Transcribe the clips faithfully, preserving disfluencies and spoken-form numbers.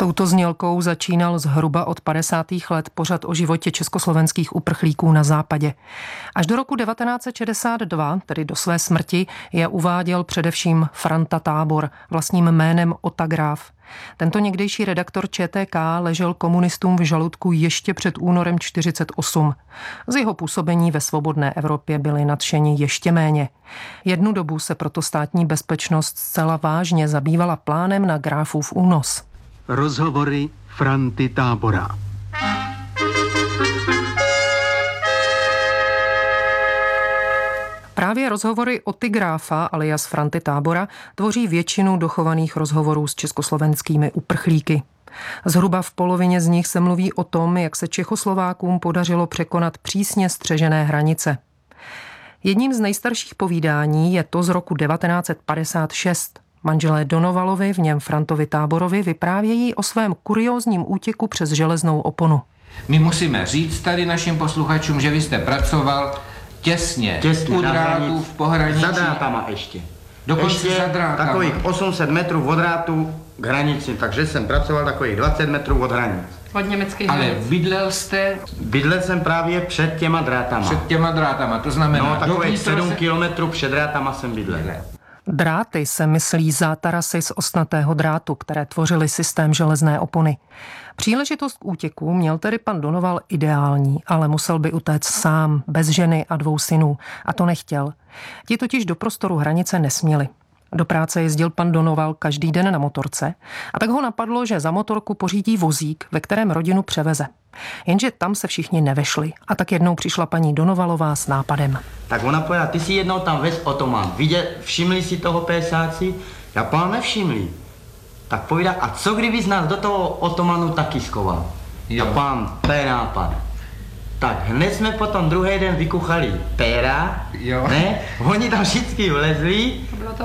Touto znělkou začínal zhruba od padesátých let pořad o životě československých uprchlíků na západě. Až do roku devatenáct set šedesát dva, tedy do své smrti, je uváděl především Franta Tábor, vlastním jménem Ota Graf. Tento někdejší redaktor Č T K ležel komunistům v žaludku ještě před únorem čtyřicet osm. Z jeho působení ve svobodné Evropě byli nadšeni ještě méně. Jednu dobu se proto státní bezpečnost zcela vážně zabývala plánem na Grafův únos. Rozhovory Franty Tábora. Právě rozhovory Oty Grafa alias Franty Tábora tvoří většinu dochovaných rozhovorů s československými uprchlíky. Zhruba v polovině z nich se mluví o tom, jak se Čechoslovákům podařilo překonat přísně střežené hranice. Jedním z nejstarších povídání je to z roku devatenáct set padesát šest. Manželé Donovalovi, v něm Frantovi Táborovi, vyprávějí o svém kuriózním útěku přes železnou oponu. My musíme říct tady našim posluchačům, že vy jste pracoval těsně, těsně u drátů v pohraničí. Za drátama ještě. Dokonce ještě za drátama. Takových osm set metrů od drátu k hranici, takže jsem pracoval takových dvacet metrů od hranic. Od německých Ale hranic. bydlel jste? Bydlel jsem právě před těma drátama. Před těma drátama, to znamená... No, takových sedm se... kilometrů před drátama jsem bydlel. Dráty se myslí zátarasy z ostnatého drátu, které tvořily systém železné opony. Příležitost k útěku měl tedy pan Donoval ideální, ale musel by utéct sám, bez ženy a dvou synů. A to nechtěl. Ti totiž do prostoru hranice nesměli. Do práce jezdil pan Donoval každý den na motorce a tak ho napadlo, že za motorku pořídí vozík, ve kterém rodinu převeze. Jenže tam se všichni nevešli a tak jednou přišla paní Donovalová s nápadem. Tak ona povedala, ty si jednou tam vez otoman. Viděl, všimli si toho pésáci? Já pán nevšimli. Tak povídá, a co kdyby z nás do toho otomanu taky schoval? Já pán, to je nápad. Tak hned jsme potom druhý den vykuchali péra, jo. Ne? Oni tam všichni vlezli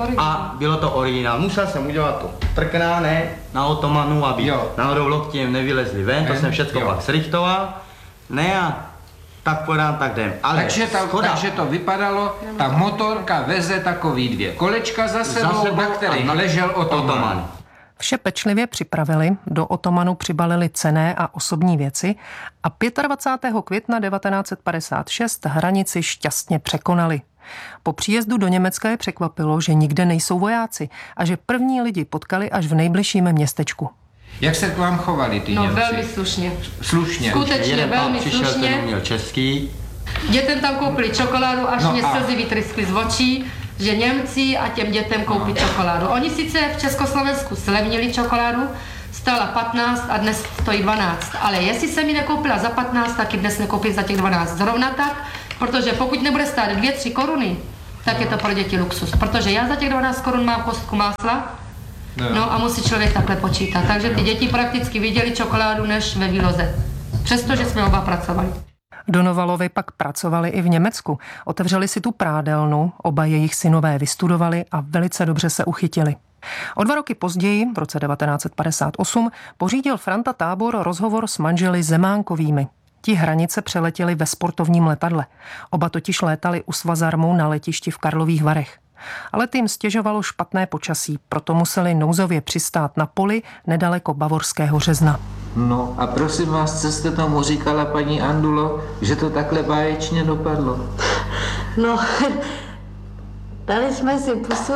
a bylo to originál. Musel jsem udělat to trkná, ne, na otomanu, aby náhodou loktěm nevylezli ven, to jsem všechno pak srichtoval, ne a tak podám, tak jdem. Ale takže, ta, takže to vypadalo, ta motorka veze takový dvě kolečka za sebou, za sebou na kterých ležel otoman. otoman. Vše pečlivě připravili, do otomanu přibalili cenné a osobní věci a dvacátého pátého května devatenáct set padesát šest hranici šťastně překonali. Po příjezdu do Německa je překvapilo, že nikde nejsou vojáci a že první lidi potkali až v nejbližším městečku. Jak se k vám chovali ty no, Němci? No velmi slušně. Slušně. Skutečně jeden velmi přišel, slušně. Ten měl český. Dětem tam koupili čokoládu, až no mě a... slzy vytryskly z očí, že Němci a těm dětem koupí no. čokoládu. Oni sice v Československu slevnili čokoládu, stála patnáct a dnes stojí dvanáct. Ale jestli jsem ji nekoupila za patnáct, tak ji dnes nekoupím za těch dvanáct. Zrovna tak, protože pokud nebude stát dvě, tři koruny, tak no. je to pro děti luxus. Protože já za těch dvanáct korun mám kostku másla, no. no a musí člověk takhle počítat. Takže ty děti prakticky viděli čokoládu než ve výloze. Přestože jsme oba pracovali. Donovalovi pak pracovali i v Německu. Otevřeli si tu prádelnu, oba jejich synové vystudovali a velice dobře se uchytili. O dva roky později, v roce devatenáct set padesát osm, pořídil Franta Tábor rozhovor s manželi Zemánkovými. Ti hranice přeletěli ve sportovním letadle. Oba totiž létali u Svazarmu na letišti v Karlových Varech. Ale tím stěžovalo špatné počasí, proto museli nouzově přistát na poli nedaleko Bavorského Řezna. No a prosím vás, co jste tomu říkala, paní Andulo, že to takhle báječně dopadlo? No, dali jsme si pusu.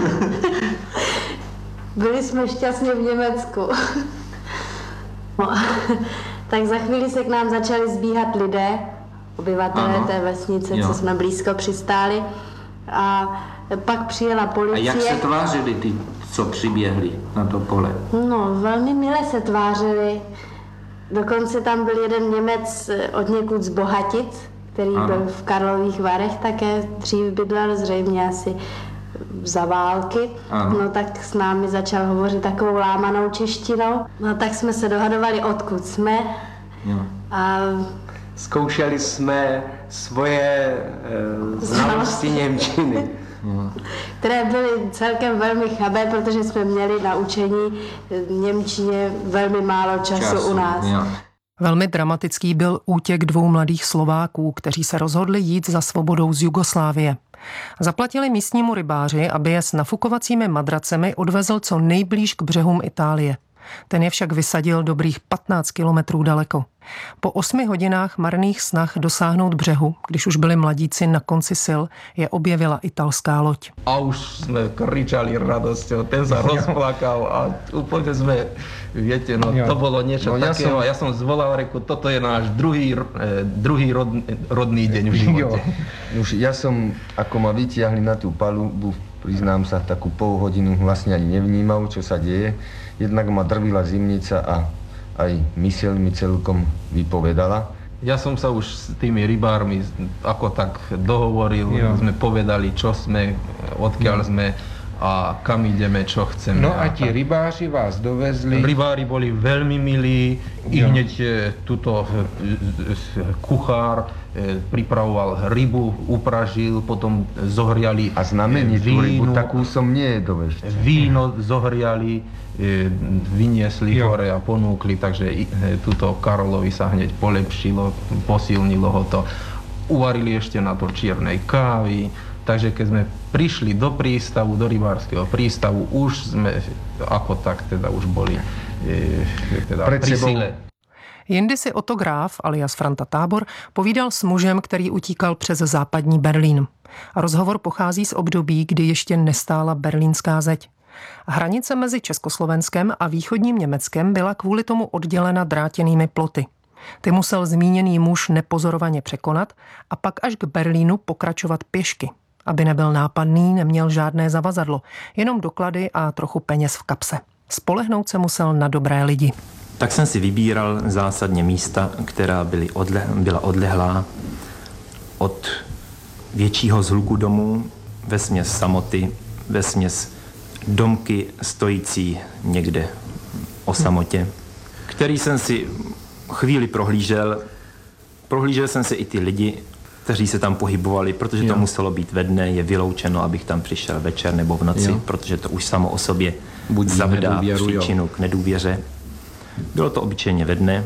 Byli jsme šťastně v Německu. No, tak za chvíli se k nám začali zbíhat lidé, obyvatelé Aha. té vesnice, jo. co jsme blízko přistáli. A pak přijela policie. A jak se tvářili ty, co přiběhli na to pole? No, velmi milé se tvářili. Dokonce tam byl jeden Němec od někud z Bohatic, který ano. byl v Karlových Varech také, dřív bydlel zřejmě asi za války. Ano. No tak s námi začal hovořit takovou lámanou češtinou. No tak jsme se dohadovali, odkud jsme. Jo. A zkoušeli jsme svoje e, znalosti němčiny. Které byly celkem velmi chabé, protože jsme měli na učení němčině velmi málo času, času u nás. Jo. Velmi dramatický byl útěk dvou mladých Slováků, kteří se rozhodli jít za svobodou z Jugoslávie. Zaplatili místnímu rybáři, aby je s nafukovacími madracemi odvezl co nejblíž k břehům Itálie. Ten je však vysadil dobrých patnáct kilometrů daleko. Po osmi hodinách marných snah dosáhnout břehu, když už byli mladíci na konci sil, je objevila italská loď. A už jsme kričali radosťou, ten sa rozplakal a úplne sme, viete, no to bolo niečo no, takého. Ja som, ja som zvolal, reku, toto je náš druhý, druhý rod, rodný deň v živote. Už ja som, ako ma vytiahli na tú palubu, priznám sa, takú pol hodinu vlastne ani nevnímal, čo sa deje. Jednak ma drvila zimnica a aj myseľ mi celkom vypovedala. Ja som sa už s tými rybármi ako tak dohovoril, jo. Sme povedali, čo sme, odkiaľ jo. sme a kam ideme, čo chceme. No a ti rybáři vás dovezli? Rybári boli veľmi milí, i hneď tuto kuchár pripravoval rybu, upražil, potom zohriali a znamení tú rybu, takú som nejedol ešte. Víno zohriali, vyniesli jo. hore a ponúkli, takže tuto Karolovi sa hneď polepšilo, posilnilo ho to. Uvarili ešte na to čiernej kávy, takže keď sme prišli do prístavu, do rybárskeho prístavu, už sme ako tak teda už boli e, teda pri síle. Jindy si Otto Graf, alias Franta Tábor, povídal s mužem, který utíkal přes západní Berlín. Rozhovor pochází z období, kdy ještě nestála berlínská zeď. Hranice mezi Československem a východním Německem byla kvůli tomu oddělena drátěnými ploty. Ty musel zmíněný muž nepozorovaně překonat a pak až k Berlínu pokračovat pěšky. Aby nebyl nápadný, neměl žádné zavazadlo, jenom doklady a trochu peněz v kapse. Spolehnout se musel na dobré lidi. Tak jsem si vybíral zásadně místa, která byly odle, byla odlehlá od většího zhluku domů, vesměs samoty, vesměs domky stojící někde o samotě, který jsem si chvíli prohlížel. Prohlížel jsem si i ty lidi, kteří se tam pohybovali, protože jo. to muselo být ve dne, je vyloučeno, abych tam přišel večer nebo v noci, jo. protože to už samo o sobě zavdá příčinu k nedůvěře. Bylo to obyčejně ve dne.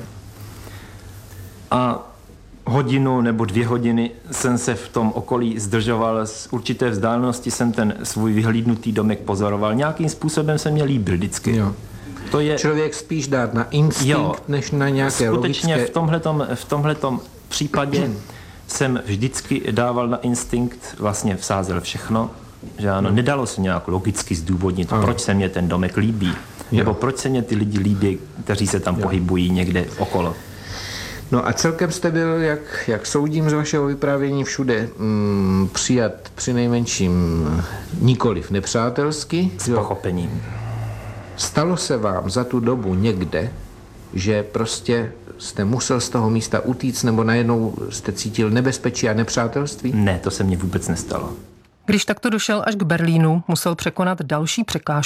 A hodinu nebo dvě hodiny jsem se v tom okolí zdržoval. Z určité vzdálenosti jsem ten svůj vyhlídnutý domek pozoroval. Nějakým způsobem se mě líbil vždycky. Jo. To je člověk spíš dát na instinkt, jo, než na nějaké skutečně logické... v tomhletom, v tomhletom případě jsem vždycky dával na instinkt, vlastně vsázel všechno, že ano, no. nedalo se nějak logicky zdůvodnit, ano. proč se mě ten domek líbí, jo. nebo proč se mě ty lidi líbí, kteří se tam jo. pohybují někde okolo. No a celkem jste byl, jak, jak soudím z vašeho vyprávění, všude mm, přijat přinejmenším nikoliv nepřátelsky. S pochopením. Stalo se vám za tu dobu někde, že prostě jste musel z toho místa utíct, nebo najednou jste cítil nebezpečí a nepřátelství? Ne, to se mně vůbec nestalo. Když takto došel až k Berlínu, musel překonat další překážku.